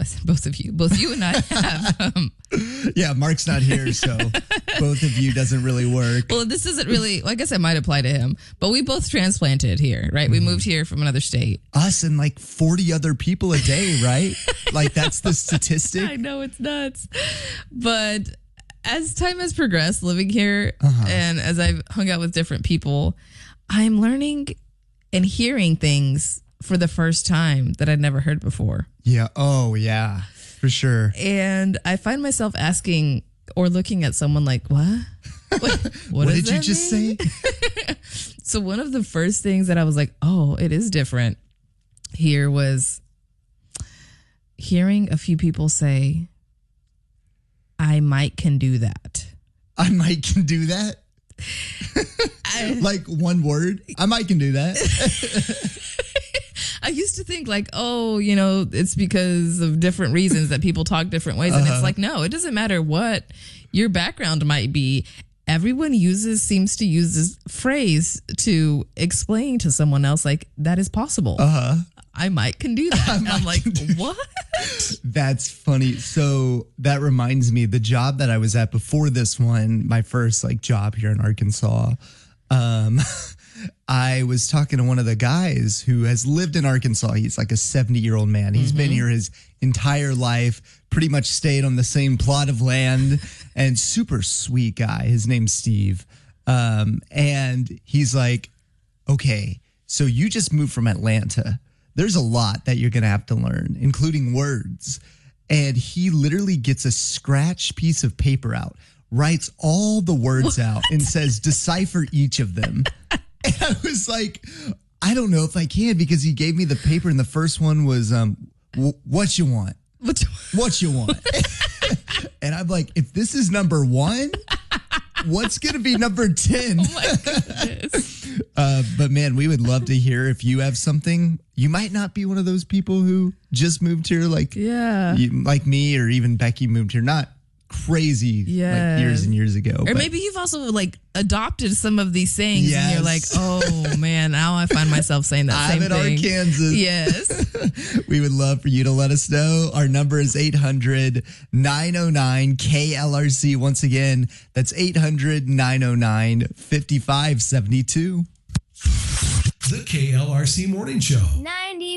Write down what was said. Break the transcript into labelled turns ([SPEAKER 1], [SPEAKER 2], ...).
[SPEAKER 1] I said both of you. Both you and I have.
[SPEAKER 2] Yeah, Mark's not here, so both of you doesn't really work.
[SPEAKER 1] Well, this isn't really, well, I guess it might apply to him, but we both transplanted here, right? We moved here from another state.
[SPEAKER 2] Us and like 40 other people a day, right? Like that's the statistic.
[SPEAKER 1] I know, it's nuts. But as time has progressed living here and as I've hung out with different people, I'm learning and hearing things for the first time that I'd never heard before.
[SPEAKER 2] Yeah. Oh, yeah, for sure.
[SPEAKER 1] And I find myself asking or looking at someone like, what? What
[SPEAKER 2] did you just say?
[SPEAKER 1] So one of the first things that I was like, oh, it is different here was hearing a few people say, I might can do that.
[SPEAKER 2] I might can do that? Like one word? I might can do that.
[SPEAKER 1] I used to think like, oh, you know, it's because of different reasons that people talk different ways. And it's like, no, it doesn't matter what your background might be. Everyone seems to use this phrase to explain to someone else, like, that is possible. I might can do that. And I'm like, what?
[SPEAKER 2] That's funny. So that reminds me, the job that I was at before this one, my first like job here in Arkansas, I was talking to one of the guys who has lived in Arkansas. He's like a 70-year-old man. He's been here his entire life, pretty much stayed on the same plot of land, and super sweet guy. His name's Steve. And he's like, okay, so you just moved from Atlanta. There's a lot that you're going to have to learn, including words. And he literally gets a scratch piece of paper out, writes all the words out, and says, decipher each of them. And I was like, I don't know if I can, because he gave me the paper and the first one was, what you want? What you want? And I'm like, if this is number 1, what's going to be number 10?
[SPEAKER 1] Oh my goodness.
[SPEAKER 2] But man, we would love to hear if you have something. You might not be one of those people who just moved here like like me, or even Becky moved here not crazy like years and years ago.
[SPEAKER 1] Or maybe you've also like adopted some of these sayings and you're like, oh man, now I find myself saying that same thing.
[SPEAKER 2] I'm in Arkansas.
[SPEAKER 1] Yes.
[SPEAKER 2] We would love for you to let us know. Our number is 800-909-KLRC. Once again, that's 800-909-5572.
[SPEAKER 3] The KLRC Morning Show.
[SPEAKER 4] 90